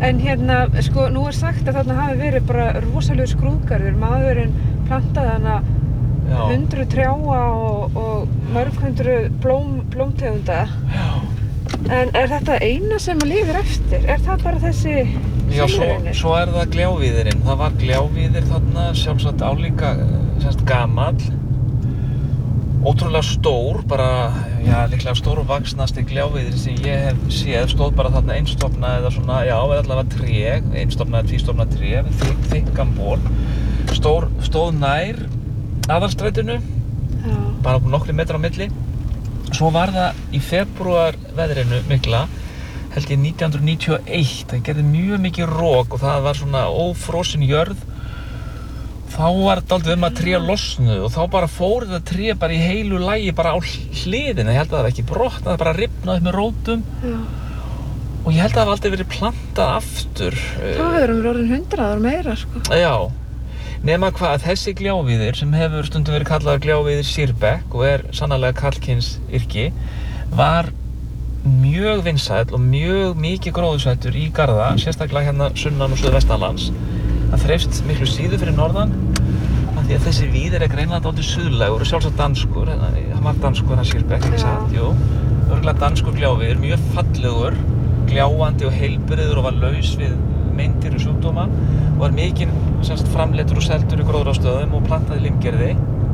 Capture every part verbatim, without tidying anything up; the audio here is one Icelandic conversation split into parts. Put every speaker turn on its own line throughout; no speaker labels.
En hérna, sko, nú er sagt að þarna hafi verið bara rosalegur skrúðgarður. Maðurinn plantaði hana hundruð trjáa og, og mörg hundruð blóm, blómtegunda.
Já.
En er þetta eina sem að lifir eftir? Er það bara þessi
Já, svo,
silfurreynir?
svo er það gljávíðirinn. Það var gljávíðir þarna, sjálfsagt álíka, semst gamall, ótrúlega stór, bara, já, líklega stór og vaxnasti gljávíðir sem ég hef séð, stóð bara þarna einstofna eða svona, já, eða allavega tré, einstofna eða tvístofna tré, þykk, þykkan ból, stór, stóð nær aðalstrætinu,
Já.
bara nokkri metrar á milli. Svo var það í febrúar veðrinu mikla, held ég nítján hundruð níutíu og eitt, það gerði mjög mikið rok og það var svona ófrosin jörð. Þá var þetta aldrei um að tré losnuð og þá bara fór þetta tré bara í heilu lagi bara á hliðina. Ég held að það var ekki brotnað, það bara rifnað upp með rótum.
Já.
Og ég held að það hafi aldrei verið plantað aftur.
Þá hefur hann verið orðin hundrað ára meira, sko.
Já. Nema hvað að þessi gljávíðir sem hefur stundum verið kallaður gljávíðir Sýrbekk og er sannarlega karlkyns yrki var mjög vinsæll og mjög mikið gróðursettur í garða, sérstaklega hérna sunnan og suðvestanlands. Það þreifst miklu síður fyrir norðan af því að þessi víðir er greinilega dálítið suðlægur og sjálfsagt danskur, hann var danskur hann Sýrbekk, ekki satt, jú. Örugglega danskur gljávíður, mjög fallegur, gljáandi og heilbrigður og var laus við meindir og sjúkdóma og var mikið semst framleiddur og seldur í gróðrarstöðum og plantaði limgerði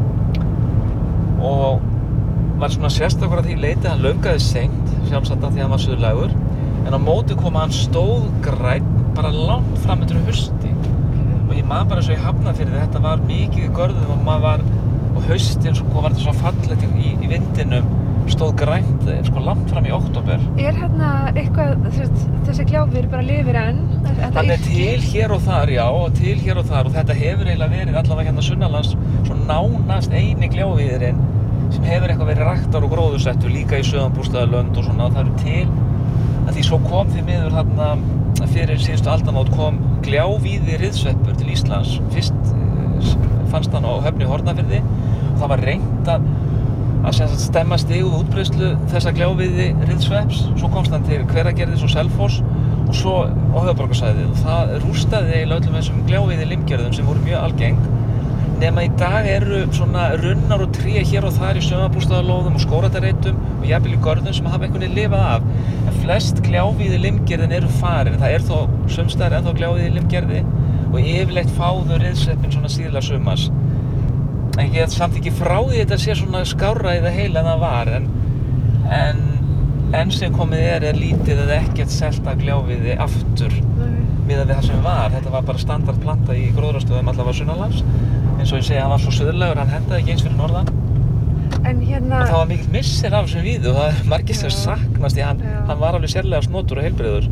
og var svona sérstakur að því leyti að hann laufgaði seint, sjálfsagt af því að hann var suðlægur, en á móti kom að hann stóð grænn bara langt fram eftir hausti og ég man bara svo í Hafnarfirði, þetta var mikið í görðum og maður var og haustin svo var þetta svo fallegt í, í vindinum, stóð grænt sko langt fram í október.
Er hérna eitthvað, þessi, þessi gljávíður bara lifir enn?
Hann er til hér og þar, já, og til hér og þar og þetta hefur eiginlega verið allavega hérna sunnanlands svo nánast eini gljávíðirinn sem hefur eitthvað verið ræktar og gróðursettur líka í suðanbústaðalönd og svona, það eru til að því svo kom því miður þarna fyrir síðustu aldamót kom gljávíði riðsveppur til Íslands. Fyrst fannst hann á Höfn í Hornafirði og það var reynt að að stemma stigu útbreiðslu þessa gljávíði riðsvepps. Svo komst hann til Hveragerðis og Selfoss og svo á höfuðborgarsvæðið og það rústaði eiginlega öllum þessum gljávíði limgerðum sem voru mjög algeng. Nema í dag eru svona runnar og tré hér og þar í sumarbústaðalóðum og skógræktarreitum og jafnvel í görðum sem hafa einhvern veginn lifað af. En flest gljávíði limgerðin eru farin. Það er þó sums staðar ennþá gljávíði limgerði og yfirleitt fáðu riðsveppinn svona síðla sumars. En ég get samt ekki frá því þetta sé svona skárra í það heila en það var en, en enn sem komið er er lítið eða ekkert selt af gljávíði aftur miðað við það sem var. Þetta var bara standardplanta í gróðrarstöðum allavega sunnanlands. Eins og ég segi, hann var svo suðlægur, hann hendaði ekki eins fyrir norðan.
En hérna...
Og það var mikill missir af þessum víðu og það er margir sem saknast því hann, hann var alveg sérlega snotur og heilbrigður.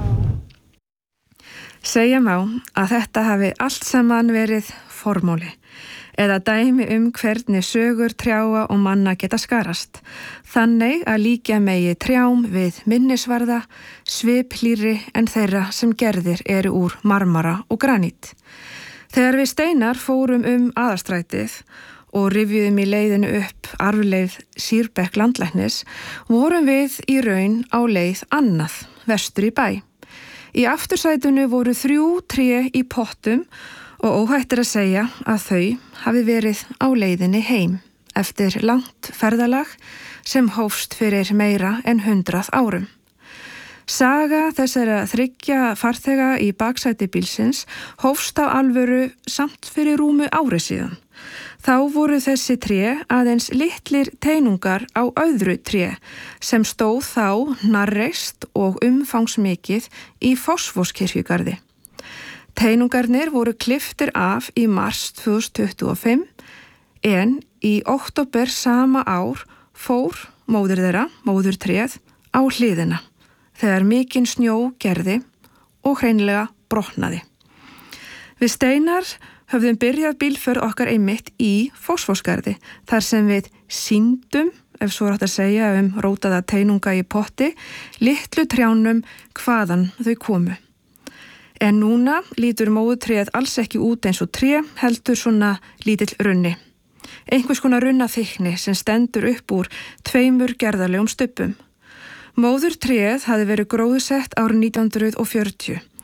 Segja má að þetta hafi allt saman verið formóli eða dæmi um hvernig sögur trjáa og manna geta skarast. Þannig að líkja megi trjám við minnisvarða, sviplýri en þeirra sem gerðir eru úr marmara og granít. Þegar við Steinar fórum um Aðalstrætið og rifjuðum í leiðinu upp arfleið Sýrbekk landlæknis, vorum við í raun á leið annað, vestur í bæ. Í aftursætinu voru þrjú tré í pottum og óhætt er að segja að þau hafi verið á leiðinni heim eftir langt ferðalag sem hófst fyrir meira en hundrað árum. Saga þessara þriggja farþega í baksæti bílsins hófst á alvöru samt fyrir rúmu ári síðan. Þá voru þessi tré aðeins litlir teinungar á öðru tré sem stóð þá hnarreist og umfangsmikið í Fossvogskirkjugarði. Teinungarnir voru klipptir af í mars tvö þúsund tuttugu og fimm en í október sama ár fór móðir þeirra, móðurtréð, á hliðina þegar mikinn snjó gerði og hreinlega brotnaði. Við Steinar höfðum byrjað bílför okkar einmitt í Fossvogsgarði þar sem við sýndum, ef svo er hægt að segja um rótaða teinunga í potti, litlu trjánum hvaðan þau komu. En núna lítur móðurtréð alls ekki út eins og tré, heldur svona lítill runni. Einhvers konar runnaþykni sem stendur upp úr tveimur gerðarlegum stubbum. Móðurtréð hafði verið gróðsett árið nítján hundruð fjörutíu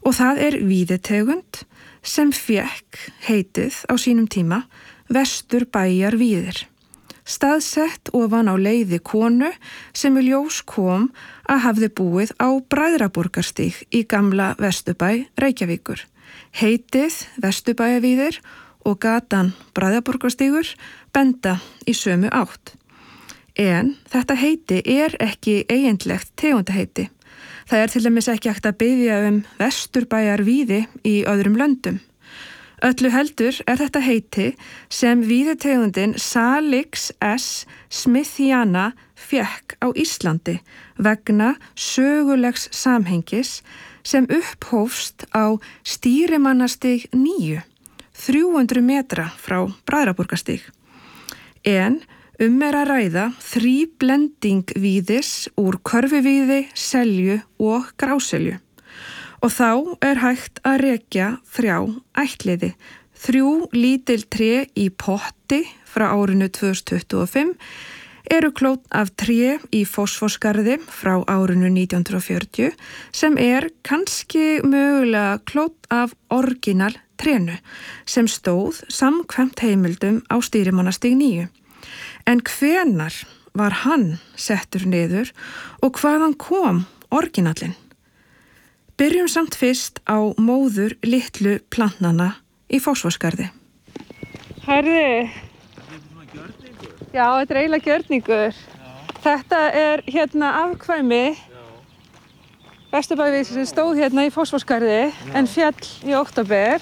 og það er víðitegund sem fékk heitið á sínum tíma Vesturbæjarvíðir. Staðsett ofan á leiði konu sem í ljós kom að hafði búið á Bræðraborgarstíg í gamla Vesturbæ Reykjavíkur. Heitið Vesturbæjarvíðir og gatan Bræðraborgarstígur benda í sömu átt. En þetta heiti er ekki eiginlegt tegundaheiti. Það er til dæmis ekki hægt að biðja um Vesturbæjarvíði í öðrum löndum. Öllu heldur er þetta heiti sem víðitegundin Salix S. smithiana fékk á Íslandi vegna sögulegs samhengis sem upphófst á Stýrimannastíg níu, þrjú hundruð metra frá Bræðraborgarstíg. En um er að ræða þríblending víðis úr körfuvíði, selju og gráselju. Og þá er hægt að rekja þrjá ættliði. Þrjú lítil tré í potti frá árinu tvö þúsund tuttugu og fimm eru klót af tré í Fossvogsgarði frá árinu nítján hundrað og fjörutíu sem er kannski mögulega klót af orginal trénu sem stóð samkvæmt heimildum á Stýrimannastíg níu. En hvenar var hann settur niður og hvaðan kom orginallinn? Byrjum samt fyrst á móður litlu plantnana í Fossvogsgarði. Herði, já, þetta er eiginlega gjörningur. Þetta er hérna afkvæmi Vesturbæjarvíðs sem stóð hérna í Fossvogsgarði en féll í október.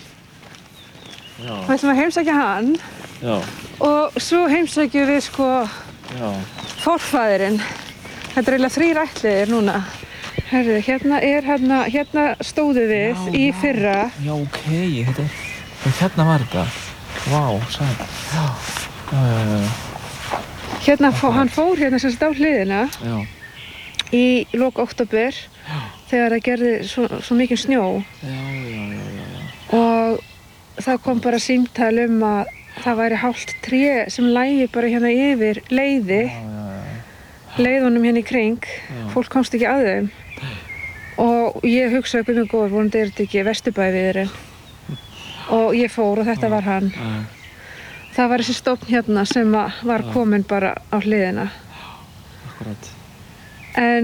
Við ætlum að heimsækja hann. Já. Og svo heimsækjum við sko Já. forfæðirinn. Þetta er eiginlega þrír ættliðir núna. Herðu, hérna er hérna, hérna stóðu við já, í fyrra.
Já, ok, þetta er, hérna var þetta. Vá, sæt. Já, já, já, já.
Hérna, fó, hann fór hérna sem sagt á hliðina
já.
í lok október þegar það gerði svo, svo mikið snjó.
Já, já, já, já, já.
Og það kom bara símtal um að það væri hálft tré sem lægi bara hérna yfir leiði, já, já, já. leiðunum hérna í kring, já. Fólk komst ekki að þeim. Og ég hugsaði guð minn góður, vonandi er þetta ekki Vesturbæjarvíðirinn. Og ég fór og þetta já. var hann. Já. Það var þessi stofn hérna sem var já. komin bara á hliðina.
Akkurat.
En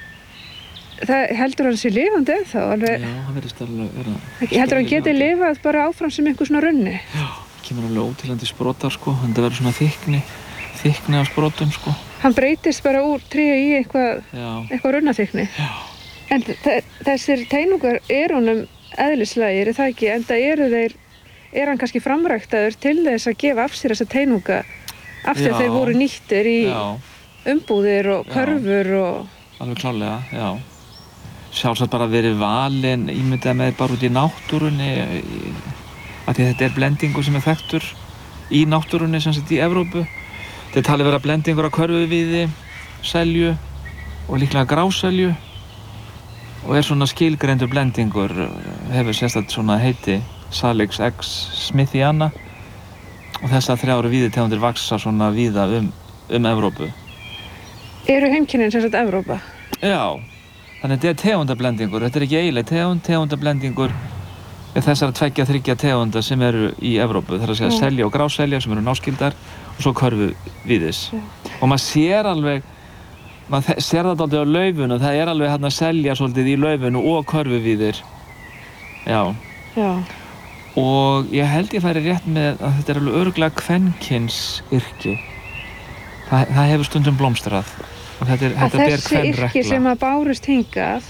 það heldur hann sér lifandi ennþá alveg.
Já, hann verðist alveg vera.
Heldur hann geti lifað bara áfram sem einhver svona runni.
Já. Kemur alveg ótilandi sprotar sko, en það verður svona þykkni, þykkni af sprotum sko.
Hann breytist bara úr tréu í eitthvað, eitthvað runnaþykkni.
Já.
En þessir teinungar er honum eðlislægir, er það ekki? En það eru þeir, er hann kannski framræktaður til þess að gefa af sér þessa teinunga af því að þeir voru nýttir í já. umbúðir og körfur og...
Alveg klárlega, já. Sjálfsagt bara verið valinn, ímyndað með bara út í náttúrunni, í... að því að þetta er blendingur sem er þekktur í náttúrunni sem sett í Evrópu. Þetta er talið vera blendingur af körfuvíði, selju og líklega gráselju og er svona skilgreindur blendingur, hefur sérstætt svona heiti Salix X. smithiana og þessar þrjár víðitegundir vaxa svona víða um, um Evrópu.
Eru heimkynnin sem sagt Evrópa?
Já, þannig að þetta er tegundablendingur, þetta er ekki eiginleg tegund, tegundablendingur þessara tveggja þriggja tegunda sem eru í Evrópu, það er að segja mm. selja og gráselja sem eru náskildar og svo körfuvíðis. Mm. Og maður sér alveg, maður sér það aldrei á laufinu, það er alveg hérna að selja svolítið í laufinu og körfuvíðir. Já. Já. Og ég held ég færi rétt með að þetta er alveg örugglega kvenkynsyrki. Það, það hefur stundum blómstrað og þetta er, þetta ber kvenregla.
Að þessi yrki sem að bárust hingað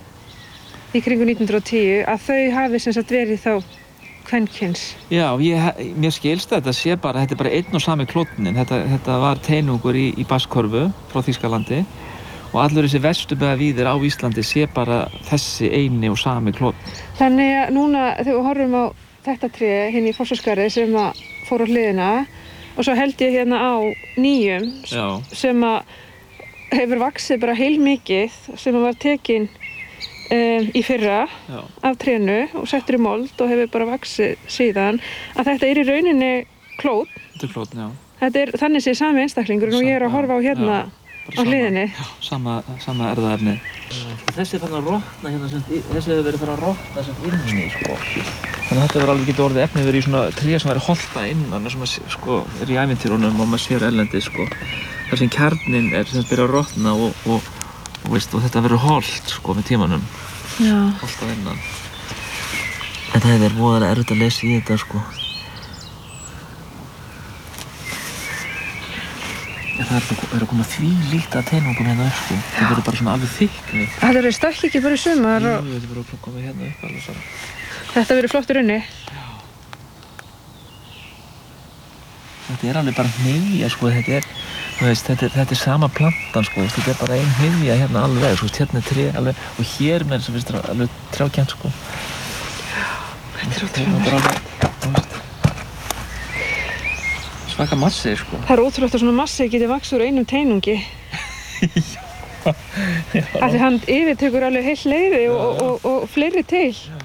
í kringu nítján hundrað og tíu, að þau hafi sem sagt verið þá kvenkyns.
Já, ég, mér skilst þetta sé bara, þetta er bara einn og sami klónnin. Þetta, þetta var teinungur í, í Basskörfu frá Þýskalandi og allur þessi Vesturbæjarvíðir á Íslandi sé bara þessi eini og sami klónn.
Þannig að núna þegar við horfum á þetta tré hérna í Fossvogsgarði sem að fór á hliðina og svo held ég hérna á nýjum Já. sem að hefur vaxið bara heilmikið sem að var tekin Um, í fyrra Já. af trénu og settur í mold og hefur bara vaxið síðan að þetta er í rauninni klónn.
Þetta er klónn, já.
Þetta er þannig sé sami einstaklingurinn og ég er að horfa á hérna
já,
á hliðinni.
Já, sama, sama erfðaefni. Þessi er fann að rotna hérna, sem, þessi hefur verið fann að rotna sem inni, sko. Þannig að þetta verður alveg getið orðið efnið verið í svona tré sem væri holta innan, sem að, sko, er í ævintýrunum og maður sér erlendis, sko. Þar sem kjarninn er sem byrjar að rotna og, og, og, veist, og þetta verður holt, sko, með tímanum.
Já.
Holt að innan. En það hefur verið voðalega erfitt að lesa í þetta, sko. Það er, er að koma því líkt að teinungum hérna upp, sko. Það verður bara svona alveg þykni.
Þetta verður stökk ekki bara í sumar og...
Jú, þetta verður að koma hérna upp alveg svona.
Þetta verður flottur unni.
Já. Þetta er alveg bara hnyðja, sko. Þetta er, þú veist, þetta er, þetta er sama plantan, sko. Þetta er bara ein hnyðja hérna alveg, sko. Hérna er tré alveg, og hér með þess að finnst það alveg trjákjent, sko.
Já, þetta er ótrúlega.
Svaka massi, sko.
Það er ótrúlegt að svona massi geti vaxið úr einum teinungi.
Já. Já.
Af því hann yfirtekur alveg heilt leiði og, og, og, og fleiri til.
Já.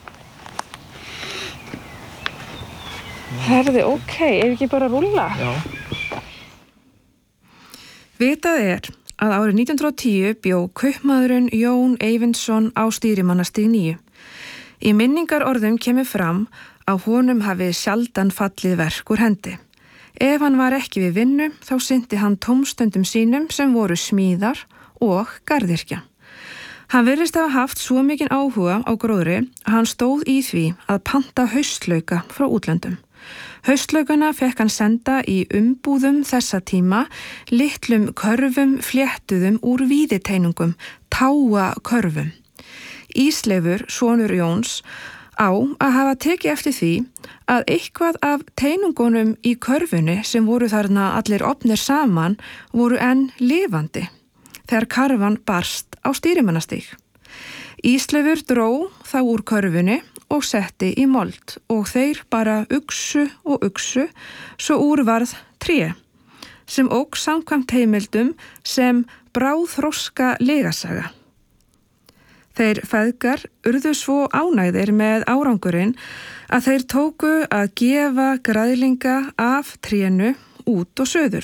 Herði, ok, ef ekki bara rúlla.
Já.
Vitað er að árið nítján hundrað og tíu bjó kaupmaðurinn Jón Eyvindsson á Stýrimannastíg níu. Í minningarorðum kemur fram að honum hafi sjaldan fallið verk úr hendi. Ef hann var ekki við vinnu, þá sinnti hann tómstundum sínum sem voru smíðar og garðyrkja. Hann virðist hafa haft svo mikinn áhuga á gróðri að hann stóð í því að panta haustlauka frá útlöndum. Haustlaukana fekk hann senda í umbúðum þessa tíma, litlum körfum fléttuðum úr víðiteinungum, táakörfum. Ísleifur, sonur Jóns, á að hafa tekið eftir því að eitthvað af teinungunum í körfunni sem voru þarna allir opnir saman voru enn lifandi þegar karfan barst á Stýrimannastíg. Ísleifur dró þá úr körfunni og setti í mold og þeir bara uxu og uxu svo úr varð tré sem ók samkvæmt heimildum sem bráðþroska legasaga. Þeir feðgar urðu svo ánægðir með árangurinn að þeir tóku að gefa græðlinga af trénu út og suður.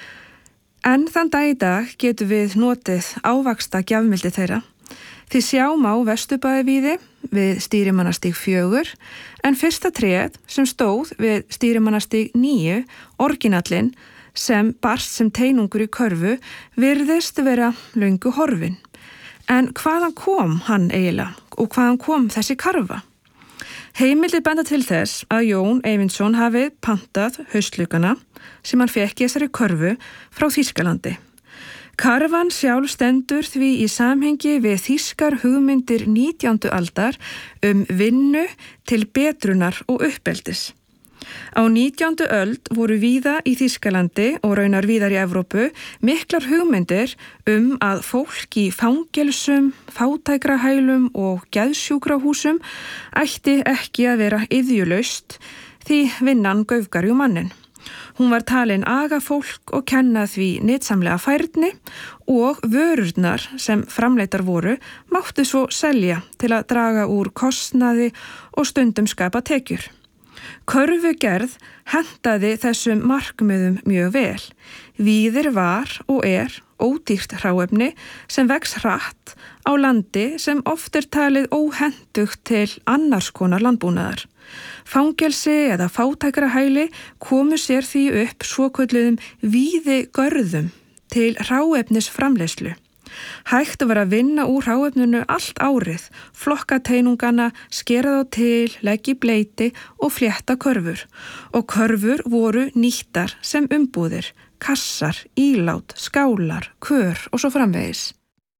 En þann dag í dag getum við notið ávaxta gjafmildi þeirra. Því sjá má Vesturbæjarvíði við Stýrimannastíg fjögur en fyrsta tréð sem stóð við Stýrimannastíg níu, orginallinn sem barst sem teinungur í körfu, virðist vera löngu horfin. En hvaðan kom hann eiginlega og hvaðan kom þessi karfa? Heimildir benda til þess að Jón Eyvindsson hafi pantað haustlaukana sem hann fekk í þessari körfu frá Þýskalandi. Karfan sjálf stendur því í samhengi við þýskar hugmyndir nítjándu aldar um vinnu til betrunar og uppeldis. Á nítjándu öld voru víða í Þýskalandi og raunar víðar í Evrópu miklar hugmyndir um að fólk í fangelsum, fátækrahælum og geðsjúkrahúsum ætti ekki að vera iðjulaust því vinnan gaufgar jú mannin. Hún var talin aga fólk og kenna því nytsamlega færni og vörurnar sem framleitar voru máttu svo selja til að draga úr kostnaði og stundum skapa tekjur. Körfugerð hentaði þessum markmiðum mjög vel. Víðir var og er ódýrt hráefni sem vex hratt á landi sem oft er talið óhentugt til annars konar landbúnaðar. Fangelsi eða fátækrahæli komu sér því upp svokölluðum víðigörðum til hráefnisframleiðslu. Hægt var að vinna úr hráefninu allt árið, flokka teinungana, skera þá til, leggja í bleyti og flétta körfur. Og körfur voru nýttar sem umbúðir, kassar, ílát, skálar, kör og svo framvegis.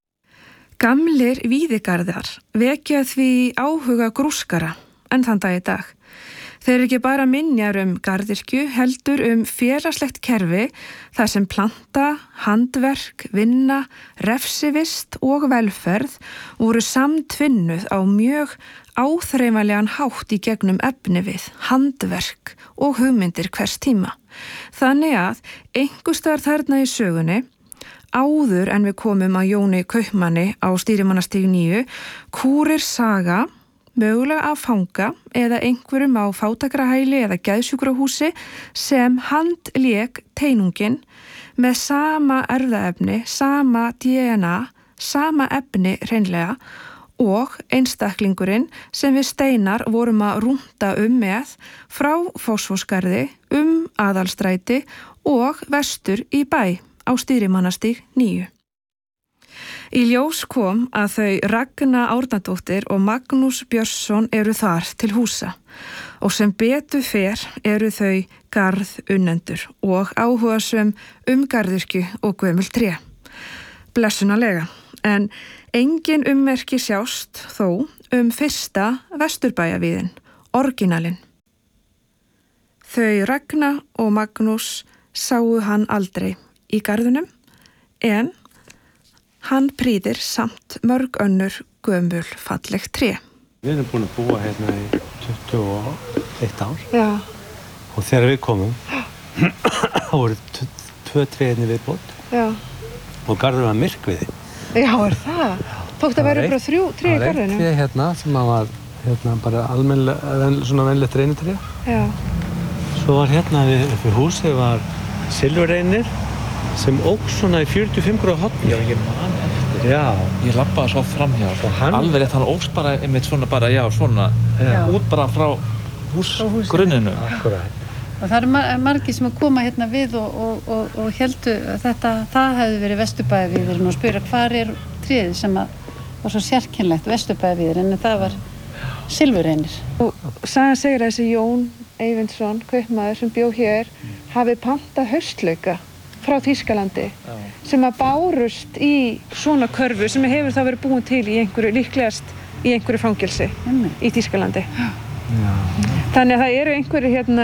Gamlir víðigarðar vekja því áhuga grúskara en þann dag í dag. Þeir eru ekki bara minjar um garðyrkju, heldur um félagslegt kerfi þar sem planta, handverk, vinna, refsivist og velferð voru samtvinnuð á mjög áþreifanlegan hátt í gegnum efnivið, handverk og hugmyndir hvers tíma. Þannig að einhversstaðar þarna í sögunni, áður en við komum að Jóni kaupmanni á Stýrimannastíg níu, kúrir saga mögulega af fanga eða einhverjum á fátækrahæli eða geðsjúkrahúsi sem handlék teinungin með sama erfðaefni, sama D N A, sama efni hreinlega og einstaklingurinn sem við Steinar vorum að rúnda um með frá Fossvogsgarði um Aðalstræti og vestur í bæ á Stýrimannastíg níu. Í ljós kom að þau Ragna Árnadóttir og Magnús Björnsson eru þar til húsa og sem betur fer eru þau garðunnendur og áhugasöm um garðyrkju og gömul tré. Blessunarlega, en engin ummerki sjást þó um fyrsta Vesturbæjavíðin, orginalinn. Þau Ragna og Magnús sáu hann aldrei í garðunum en hann prýðir samt mörg önnur gömul falleg tré.
Við erum búin að búa hérna í tuttugu og eitt ár.
Já.
Og þegar við komum, þá voru tvö tré hérna viðbót. Já. Og garður var myrkviði.
Já, er það? Tókst að vera bara þrjú tré í garðinu?
Það var eitt tré hérna sem var hérna bara almennilega, svona venlegt reynitré. Já. Svo var hérna við, við húsið var silfurreynir sem óx svona í fjörutíu og fimm gráðu horni.
Já, ég man eftir.
Já.
Ég labbaði svo framhjá. Hann... Alveg rétt, hann óx bara einmitt svona bara, já, svona, já. Út bara frá húsgrunninu.
Akkurat.
Og það eru mar margir sem að koma hérna við og, og, og, og heldu að þetta, það hefði verið Vesturbæjavíðurinn og spyrja hvar er tréð sem að var svo sérkennlegt Vesturbæjavíðurinn en það var silfurreynir.
Og sagan segir að þessi Jón Eyvindsson, kaupmaður sem bjó hér, hafi pantað haustlauka frá Þýskalandi Já. Sem að bárust í svona körfu sem hefur þá verið búin til í einhverju, líklegast í einhverju fangelsi mm. í Þýskalandi. Já. Þannig að það eru einhverju hérna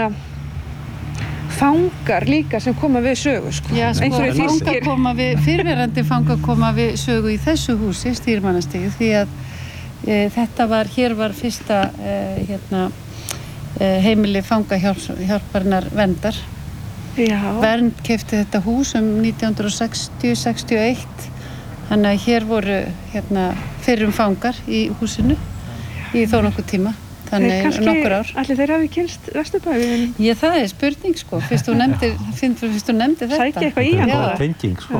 fangar líka sem koma við sögu, sko.
Já, sko, fangar koma við, fyrrverandi fangar koma við sögu í þessu húsi, Stýrimannastíg, því að e, þetta var, hér var fyrsta e, hérna, e, heimili fangahjálparinnar verndar. Já. Vernd keypti þetta hús um nítján hundruð sextíu til sextíu og eitt, þannig að hér voru hérna, fyrrum fangar í húsinu í þó nokkuð tíma. Þannig nokkur ár.
Allir þeir hafi kynst Vesturbæjavíðinum?
Já, það er spurning, sko. Fyrst þú nefndir, fyrst þú nefndir þetta.
Sækja eitthvað í hann.
Það var tenging, sko.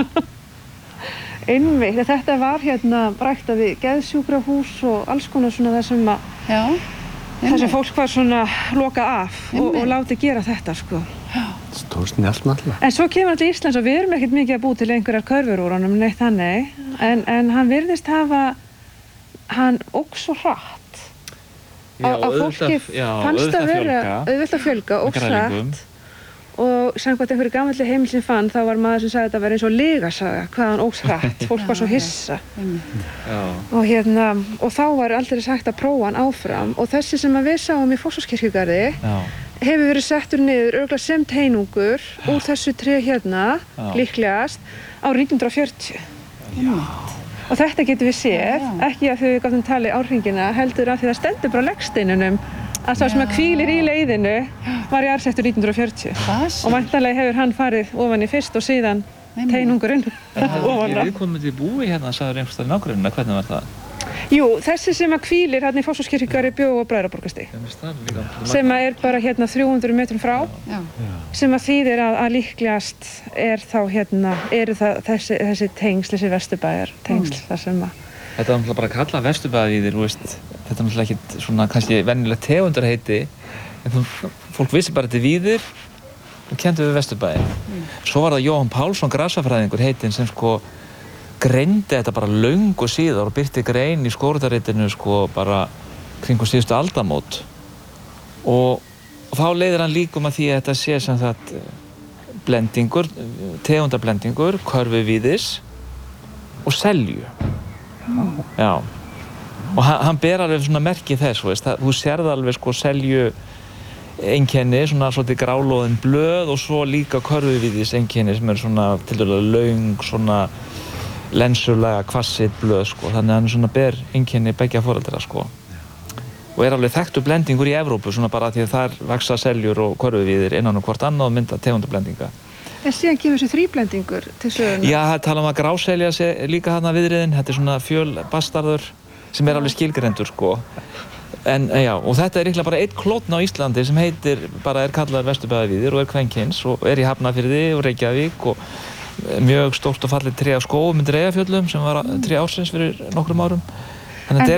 Einmitt, þetta var hérna ræktað við geðsjúkrahús og alls konar svona það sem að Já. Þess að fólk var svona lokað af og, og látið gera þetta, sko.
Stór snjallt náttúrulega.
En svo kemur allir Íslands og við erum ekkert mikið að búa til einhverjar körfur úr honum, neitt þannig. En, en hann virðist hafa, hann óx svo hratt.
Já,
að fólki fannst að vera auðvelt að fjölga og hratt og samkvæmt einhverju gamalli heimil sem fann þá var maður sem sagði að þetta var eins og lygasaga hvað hann óx hratt, fólk var svo hissa og hérna og þá var aldrei sagt að prófa hann áfram og þessi sem við sáum í Fossvogskirkjugarði hefur verið settur niður örugglega sem teinungur úr þessu tré hérna Já. Líklegast á nítján hundruð og fjörutíu Já. Og þetta getum við séð, ekki að þau gátum tali árhringina, heldur að því það stendur bara á legsteinunum að sá sem að hvílir í leiðinu var jarðsettur nítján hundruð og fjörutíu. Og væntanlega hefur hann farið ofan í fyrst og síðan teinungurinn ofan á.
Við komum til búi hérna, sagður einhvers staðar í nágrenninu, hvernig var það?
Jú, þessi sem að hvílir hérna í Fossvogskirkjugarði bjó á Bræðraborgarstíg. Sem að er bara hérna þrjú hundruð metrum frá, Já. Sem að þýðir að, að líklegast er þá hérna, eru það þessi, þessi tengsl, þessi Vesturbæjar tengsl mm. þar sem að...
Þetta er náttúrulega bara að kalla Vesturbæjavíðir, þú veist, þetta er náttúrulega ekkert svona kannski venjulegt tegundarheiti, en þú, fólk vissi bara þetta víðir og kenndi við Vesturbæjar. Mm. Svo var það Jóhann Pálsson, grasafræðingur heitinn sem sko greindi þetta bara löngu síðar og birti grein í skógræktarritinu sko bara kringum síðustu aldamót og, og þá leiðir hann líkum að því að þetta sé sem það blendingur, tegundablendingur, körfuvíðis og selju. Mm. Já. Og hann, hann ber alveg svona merki þess, veist, það, þú sérð alveg sko selju einkenni, svona svolítið grálóðin blöð og svo líka körfuvíðis einkenni sem er svona tildulega löng, svona lensulega kvassið blöð sko, þannig að hann svona ber einkenni beggja foreldra sko. Og er alveg þekktur blendingur í Evrópu svona bara því að þar vaxa seljur og körfuvíðir innan um hvort annað og mynda tegundablendinga.
En síðan kemur þessi þríblendingur til söguna?
Já, það tala um að gráselja sé líka þarna viðriðin, þetta er svona fjölbastarður sem er alveg skilgreindur sko. En já, og þetta er líklega bara einn klónn á Íslandi sem heitir, bara er kallaður Vesturbæjavíðir og er kvenkyns og er í Hafnarfirði og Reykjavík og mjög stórt og fallið tré af skógum undir Eyjafjöllum sem var tré ársins fyrir nokkrum árum. Þannig
en